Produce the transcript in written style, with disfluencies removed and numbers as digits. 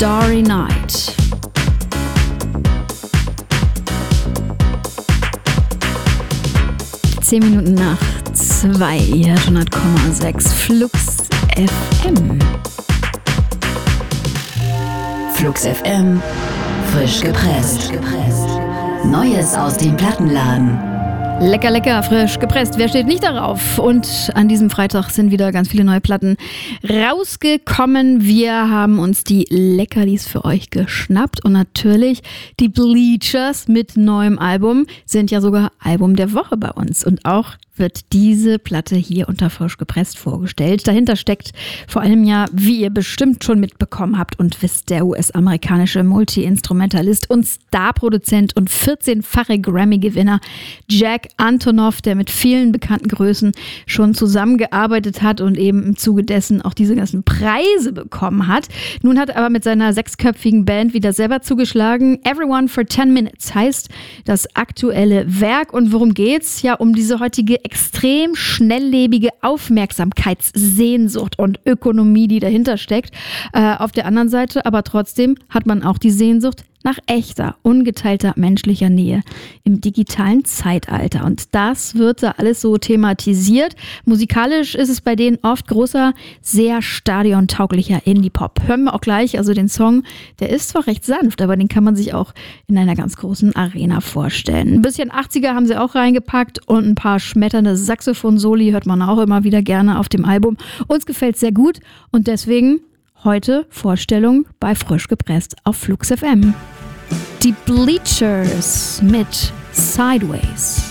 Starry Night. Zehn Minuten nach 2, ihr 100,6 Flux FM. Flux FM, frisch gepresst. Neues aus dem Plattenladen. Lecker, lecker, frisch gepresst. Wer steht nicht darauf? Und an diesem Freitag sind wieder ganz viele neue Platten rausgekommen. Wir haben uns die Leckerlis für euch geschnappt. Und natürlich die Bleachers mit neuem Album sind ja sogar Album der Woche bei uns. Und auch wird diese Platte hier unter frisch gepresst vorgestellt. Dahinter steckt vor allem ja, wie ihr bestimmt schon mitbekommen habt und wisst, der US-amerikanische Multi-Instrumentalist und Starproduzent und 14-fache Grammy-Gewinner Jack Antonoff, der mit vielen bekannten Größen schon zusammengearbeitet hat und eben im Zuge dessen auch diese ganzen Preise bekommen hat. Nun hat er aber mit seiner 6-köpfigen Band wieder selber zugeschlagen. Everyone for 10 Minutes heißt das aktuelle Werk. Und worum geht's? Ja, um diese heutige extrem schnelllebige Aufmerksamkeitssehnsucht und Ökonomie, die dahinter steckt. Auf der anderen Seite aber trotzdem hat man auch die Sehnsucht nach echter, ungeteilter menschlicher Nähe im digitalen Zeitalter. Und das wird da alles so thematisiert. Musikalisch ist es bei denen oft großer, sehr stadiontauglicher Indie-Pop. Hören wir auch gleich, also den Song, der ist zwar recht sanft, aber den kann man sich auch in einer ganz großen Arena vorstellen. Ein bisschen 80er haben sie auch reingepackt und ein paar schmetternde Saxophon-Soli hört man auch immer wieder gerne auf dem Album. Uns gefällt es sehr gut und deswegen heute Vorstellung bei Frisch gepresst auf Flux FM. Die Bleachers mit Sideways.